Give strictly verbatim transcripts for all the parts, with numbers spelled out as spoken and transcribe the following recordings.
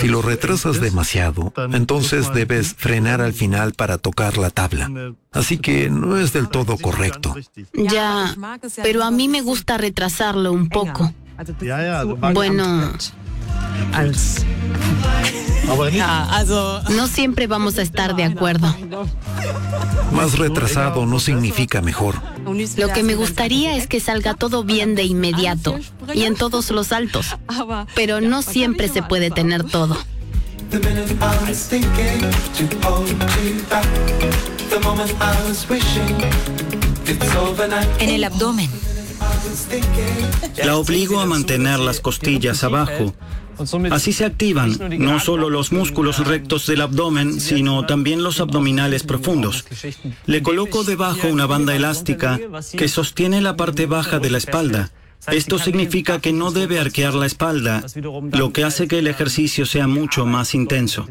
Si lo retrasas demasiado, entonces debes frenar al final para tocar la tabla. Así que no es del todo correcto. Ya, pero a mí me gusta retrasarlo un poco. Bueno, no siempre vamos a estar de acuerdo. Más retrasado no significa mejor. Lo que me gustaría es que salga todo bien de inmediato y en todos los saltos, pero no siempre se puede tener todo. En el abdomen. La obligo a mantener las costillas abajo. Así se activan no solo los músculos rectos del abdomen, sino también los abdominales profundos. Le coloco debajo una banda elástica que sostiene la parte baja de la espalda. Esto significa que no debe arquear la espalda, lo que hace que el ejercicio sea mucho más intenso.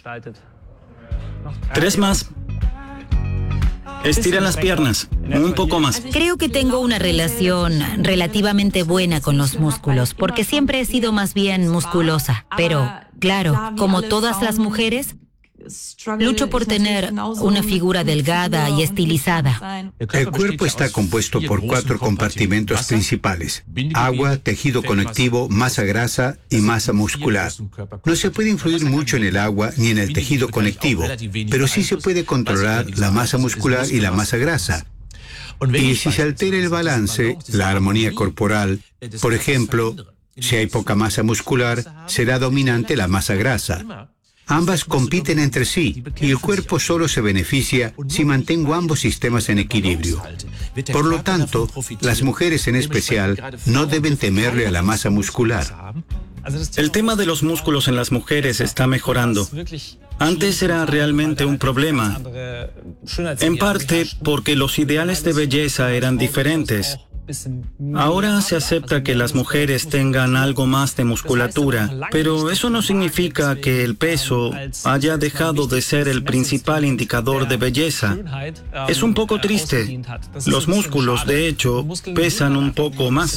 Tres más. Estira las piernas, un poco más. Creo que tengo una relación relativamente buena con los músculos, porque siempre he sido más bien musculosa. Pero, claro, como todas las mujeres, lucho por tener una figura delgada y estilizada. El cuerpo está compuesto por cuatro compartimentos principales: agua, tejido conectivo, masa grasa y masa muscular. No se puede influir mucho en el agua ni en el tejido conectivo, pero sí se puede controlar la masa muscular y la masa grasa. Y si se altera el balance, la armonía corporal, por ejemplo, si hay poca masa muscular, será dominante la masa grasa. Ambas compiten entre sí y el cuerpo solo se beneficia si mantengo ambos sistemas en equilibrio. Por lo tanto, las mujeres en especial no deben temerle a la masa muscular. El tema de los músculos en las mujeres está mejorando. Antes era realmente un problema, en parte porque los ideales de belleza eran diferentes. Ahora se acepta que las mujeres tengan algo más de musculatura, pero eso no significa que el peso haya dejado de ser el principal indicador de belleza. Es un poco triste. Los músculos, de hecho, pesan un poco más.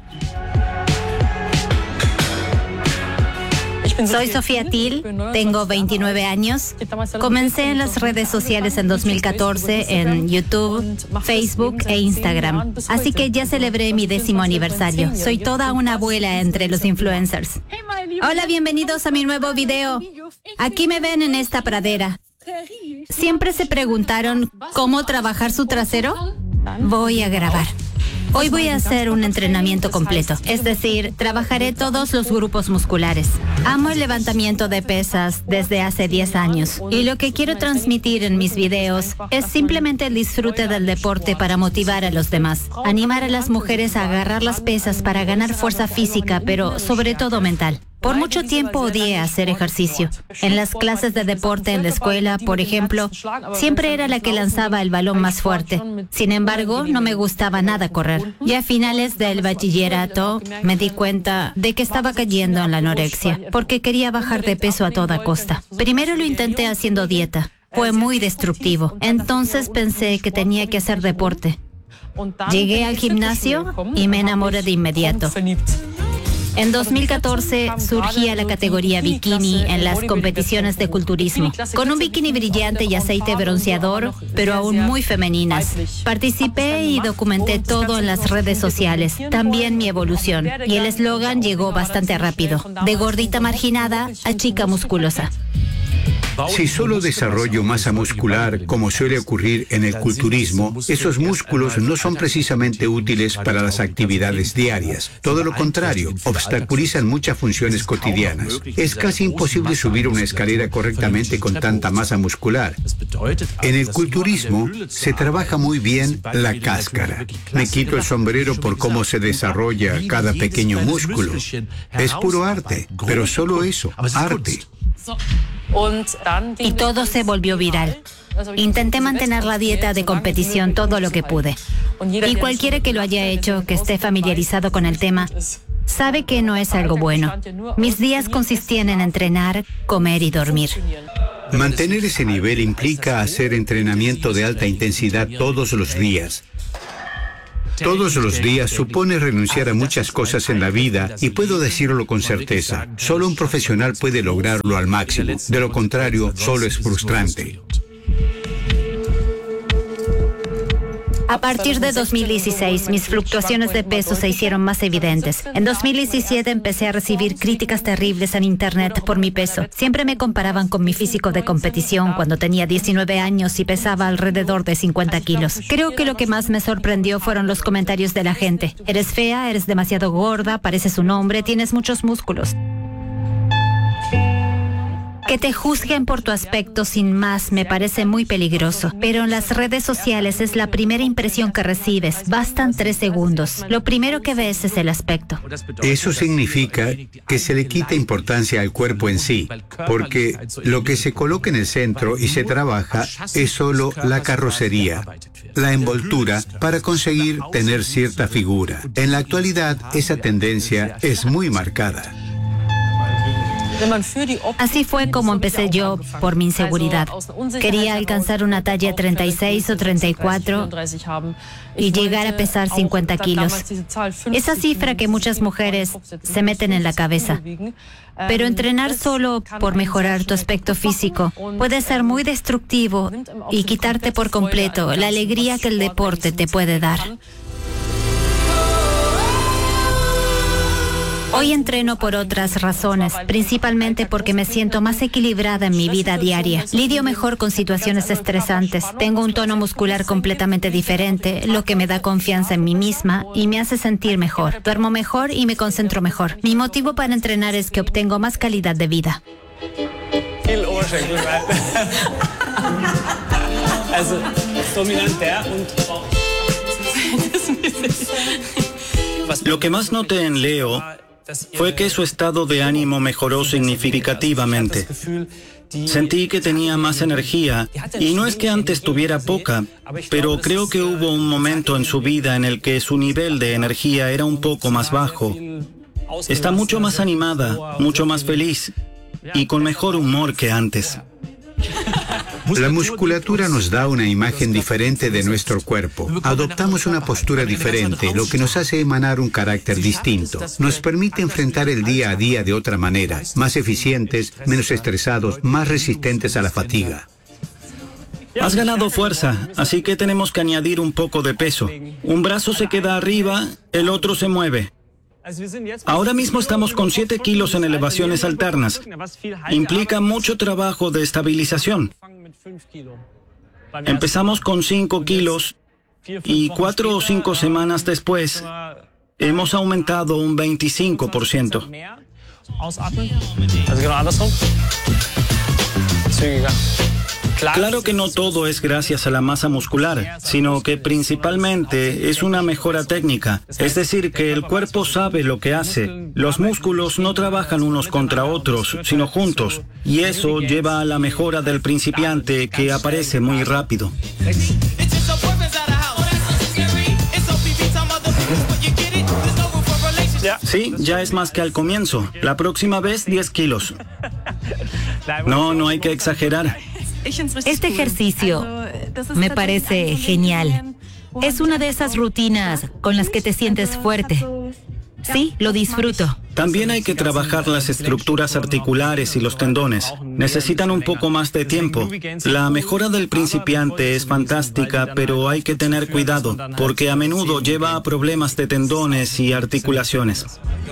Soy Sofía Til, tengo veintinueve años. Comencé en las redes sociales en dos mil catorce, en YouTube, Facebook e Instagram. Así que ya celebré mi décimo aniversario. Soy toda una abuela entre los influencers. Hola, bienvenidos a mi nuevo video. Aquí me ven en esta pradera. ¿Siempre se preguntaron cómo trabajar su trasero? Voy a grabar. Hoy voy a hacer un entrenamiento completo, es decir, trabajaré todos los grupos musculares. Amo el levantamiento de pesas desde hace diez años y lo que quiero transmitir en mis videos es simplemente el disfrute del deporte para motivar a los demás, animar a las mujeres a agarrar las pesas para ganar fuerza física, pero sobre todo mental. Por mucho tiempo odié hacer ejercicio. En las clases de deporte en la escuela, por ejemplo, siempre era la que lanzaba el balón más fuerte. Sin embargo, no me gustaba nada correr. Y a finales del bachillerato me di cuenta de que estaba cayendo en la anorexia, porque quería bajar de peso a toda costa. Primero lo intenté haciendo dieta. Fue muy destructivo. Entonces pensé que tenía que hacer deporte. Llegué al gimnasio y me enamoré de inmediato. En dos mil catorce surgía la categoría bikini en las competiciones de culturismo, con un bikini brillante y aceite bronceador, pero aún muy femeninas. Participé y documenté todo en las redes sociales, también mi evolución, y el eslogan llegó bastante rápido: de gordita marginada a chica musculosa. Si solo desarrollo masa muscular, como suele ocurrir en el culturismo, esos músculos no son precisamente útiles para las actividades diarias. Todo lo contrario, obstaculizan muchas funciones cotidianas. Es casi imposible subir una escalera correctamente con tanta masa muscular. En el culturismo se trabaja muy bien la cáscara. Me quito el sombrero por cómo se desarrolla cada pequeño músculo. Es puro arte, pero solo eso, arte. Y todo se volvió viral. Intenté mantener la dieta de competición todo lo que pude. Y cualquiera que lo haya hecho, que esté familiarizado con el tema, sabe que no es algo bueno. Mis días consistían en entrenar, comer y dormir. Mantener ese nivel implica hacer entrenamiento de alta intensidad todos los días. Todos los días supone renunciar a muchas cosas en la vida y puedo decirlo con certeza. Solo un profesional puede lograrlo al máximo. De lo contrario, solo es frustrante. A partir de dos mil dieciséis, mis fluctuaciones de peso se hicieron más evidentes. En dos mil diecisiete empecé a recibir críticas terribles en Internet por mi peso. Siempre me comparaban con mi físico de competición cuando tenía diecinueve años y pesaba alrededor de cincuenta kilos. Creo que lo que más me sorprendió fueron los comentarios de la gente. Eres fea, eres demasiado gorda, pareces un hombre, tienes muchos músculos. Que te juzguen por tu aspecto sin más me parece muy peligroso, pero en las redes sociales es la primera impresión que recibes. Bastan tres segundos. Lo primero que ves es el aspecto. Eso significa que se le quita importancia al cuerpo en sí, porque lo que se coloca en el centro y se trabaja es solo la carrocería, la envoltura para conseguir tener cierta figura. En la actualidad, esa tendencia es muy marcada. Así fue como empecé yo por mi inseguridad. Quería alcanzar una talla treinta y seis o treinta y cuatro y llegar a pesar cincuenta kilos. Esa cifra que muchas mujeres se meten en la cabeza. Pero entrenar solo por mejorar tu aspecto físico puede ser muy destructivo y quitarte por completo la alegría que el deporte te puede dar. Hoy entreno por otras razones, principalmente porque me siento más equilibrada en mi vida diaria. Lidio mejor con situaciones estresantes. Tengo un tono muscular completamente diferente, lo que me da confianza en mí misma y me hace sentir mejor. Duermo mejor y me concentro mejor. Mi motivo para entrenar es que obtengo más calidad de vida. Lo que más noté en Leo fue que su estado de ánimo mejoró significativamente. Sentí que tenía más energía, y no es que antes tuviera poca, pero creo que hubo un momento en su vida en el que su nivel de energía era un poco más bajo. Está mucho más animada, mucho más feliz, y con mejor humor que antes. La musculatura nos da una imagen diferente de nuestro cuerpo. Adoptamos una postura diferente, lo que nos hace emanar un carácter distinto. Nos permite enfrentar el día a día de otra manera, más eficientes, menos estresados, más resistentes a la fatiga. Has ganado fuerza, así que tenemos que añadir un poco de peso. Un brazo se queda arriba, el otro se mueve. Ahora mismo estamos con siete kilos en elevaciones alternas. Implica mucho trabajo de estabilización. Empezamos con cinco kilos y cuatro o cinco semanas después hemos aumentado un veinticinco por ciento. Claro que no todo es gracias a la masa muscular, sino que principalmente es una mejora técnica. Es decir, que el cuerpo sabe lo que hace. Los músculos no trabajan unos contra otros, sino juntos. Y eso lleva a la mejora del principiante, que aparece muy rápido. Sí, ya es más que al comienzo. La próxima vez, diez kilos. No, no hay que exagerar. Este ejercicio me parece genial. Es una de esas rutinas con las que te sientes fuerte. Sí, lo disfruto. También hay que trabajar las estructuras articulares y los tendones. Necesitan un poco más de tiempo. La mejora del principiante es fantástica, pero hay que tener cuidado, porque a menudo lleva a problemas de tendones y articulaciones.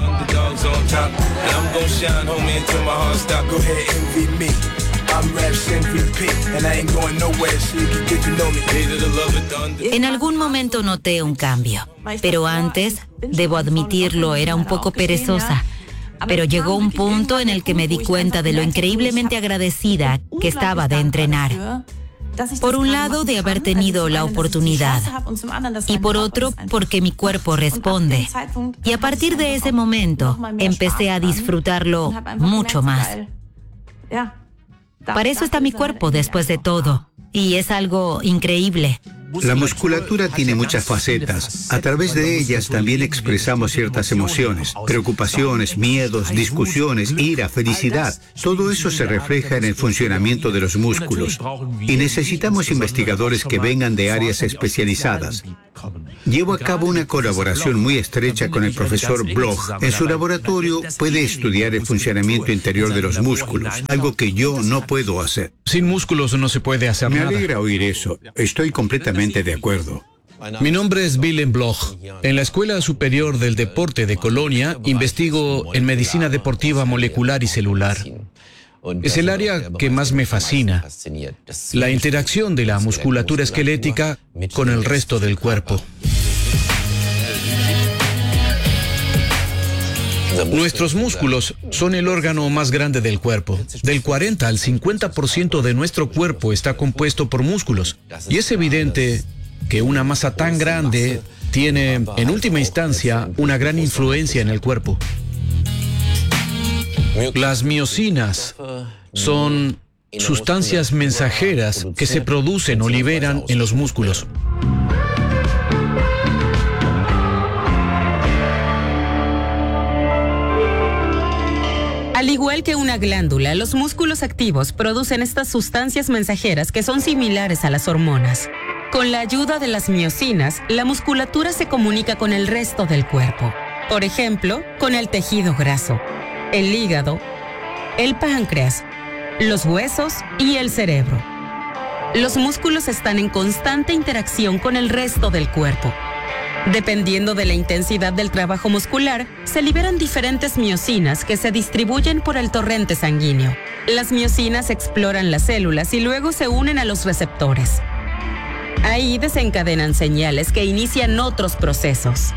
En algún momento noté un cambio, pero antes, debo admitirlo, era un poco perezosa. Pero llegó un punto en el que me di cuenta de lo increíblemente agradecida que estaba de entrenar. Por un lado, de haber tenido la oportunidad, y por otro, porque mi cuerpo responde. Y a partir de ese momento, empecé a disfrutarlo mucho más. Para eso está mi cuerpo después de todo, y es algo increíble. La musculatura tiene muchas facetas. A través de ellas también expresamos ciertas emociones, preocupaciones, miedos, discusiones, ira, felicidad. Todo eso se refleja en el funcionamiento de los músculos. Y necesitamos investigadores que vengan de áreas especializadas. Llevo a cabo una colaboración muy estrecha con el profesor Bloch. En su laboratorio puede estudiar el funcionamiento interior de los músculos, algo que yo no puedo hacer. Sin músculos no se puede hacer Me nada. alegra oír eso. Estoy completamente de acuerdo. Mi nombre es Willem Bloch. En la Escuela Superior del Deporte de Colonia investigo en medicina deportiva molecular y celular. Es el área que más me fascina, la interacción de la musculatura esquelética con el resto del cuerpo. Nuestros músculos son el órgano más grande del cuerpo. Del cuarenta al cincuenta por ciento de nuestro cuerpo está compuesto por músculos. Y es evidente que una masa tan grande tiene, en última instancia, una gran influencia en el cuerpo. Las miocinas son sustancias mensajeras que se producen o liberan en los músculos. Al igual que una glándula, los músculos activos producen estas sustancias mensajeras que son similares a las hormonas. Con la ayuda de las miocinas, la musculatura se comunica con el resto del cuerpo. Por ejemplo, con el tejido graso, el hígado, el páncreas, los huesos y el cerebro. Los músculos están en constante interacción con el resto del cuerpo. Dependiendo de la intensidad del trabajo muscular, se liberan diferentes miocinas que se distribuyen por el torrente sanguíneo. Las miocinas exploran las células y luego se unen a los receptores. Ahí desencadenan señales que inician otros procesos.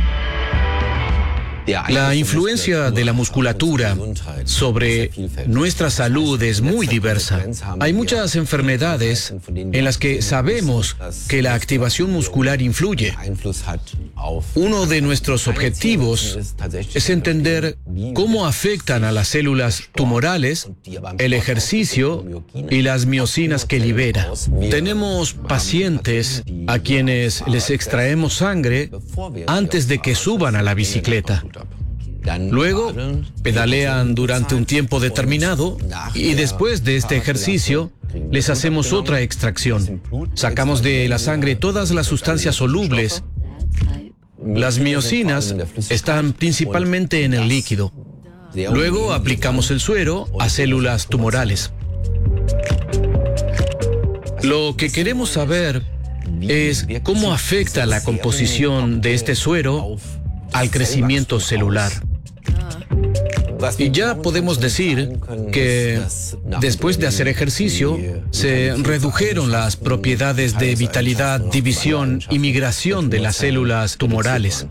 La influencia de la musculatura sobre nuestra salud es muy diversa. Hay muchas enfermedades en las que sabemos que la activación muscular influye. Uno de nuestros objetivos es entender cómo afectan a las células tumorales el ejercicio y las miocinas que libera. Tenemos pacientes a quienes les extraemos sangre antes de que suban a la bicicleta. Luego, pedalean durante un tiempo determinado y después de este ejercicio, les hacemos otra extracción. Sacamos de la sangre todas las sustancias solubles. Las miocinas están principalmente en el líquido. Luego aplicamos el suero a células tumorales. Lo que queremos saber es cómo afecta la composición de este suero al crecimiento celular. Y ya podemos decir que después de hacer ejercicio se redujeron las propiedades de vitalidad, división y migración de las células tumorales.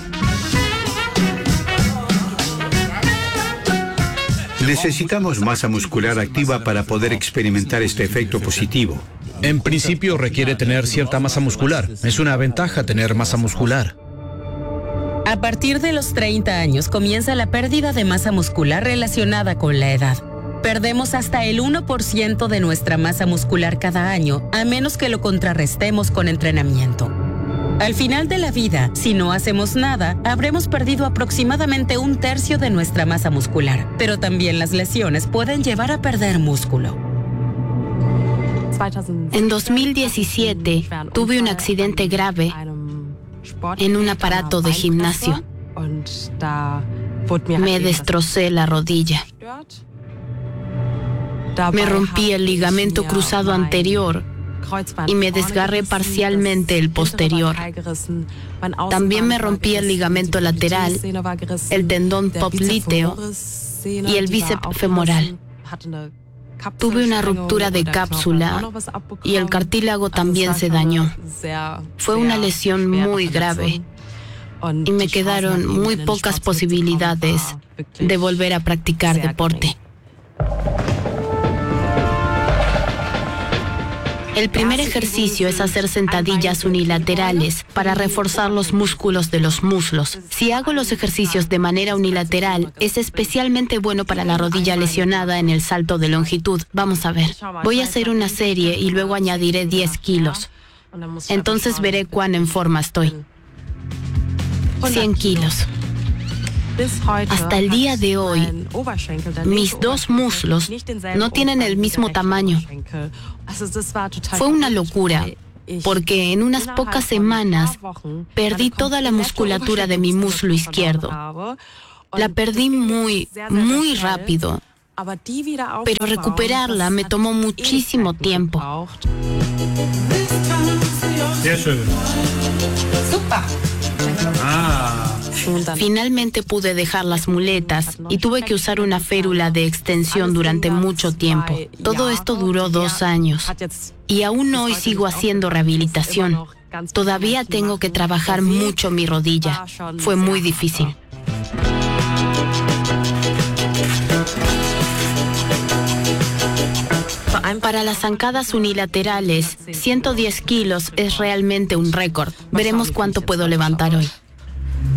Necesitamos masa muscular activa para poder experimentar este efecto positivo. En principio requiere tener cierta masa muscular. Es una ventaja tener masa muscular. A partir de los treinta años comienza la pérdida de masa muscular relacionada con la edad. Perdemos hasta el uno por ciento de nuestra masa muscular cada año, a menos que lo contrarrestemos con entrenamiento. Al final de la vida, si no hacemos nada, habremos perdido aproximadamente un tercio de nuestra masa muscular, pero también las lesiones pueden llevar a perder músculo. En dos mil diecisiete tuve un accidente grave en un aparato de gimnasio. Me destrocé la rodilla. Me rompí el ligamento cruzado anterior y me desgarré parcialmente el posterior. También me rompí el ligamento lateral, el tendón popliteo y el bíceps femoral. Tuve una ruptura de cápsula y el cartílago también se dañó. Fue una lesión muy grave y me quedaron muy pocas posibilidades de volver a practicar deporte. El primer ejercicio es hacer sentadillas unilaterales para reforzar los músculos de los muslos. Si hago los ejercicios de manera unilateral, es especialmente bueno para la rodilla lesionada en el salto de longitud. Vamos a ver. Voy a hacer una serie y luego añadiré diez kilos. Entonces veré cuán en forma estoy. cien kilos. Hasta el día de hoy, mis dos muslos no tienen el mismo tamaño. Fue una locura, porque en unas pocas semanas perdí toda la musculatura de mi muslo izquierdo. La perdí muy, muy rápido, pero recuperarla me tomó muchísimo tiempo. Finalmente pude dejar las muletas y tuve que usar una férula de extensión durante mucho tiempo. Todo esto duró dos años y aún hoy sigo haciendo rehabilitación. Todavía tengo que trabajar mucho mi rodilla. Fue muy difícil. Para las zancadas unilaterales, ciento diez kilos es realmente un récord. Veremos cuánto puedo levantar hoy.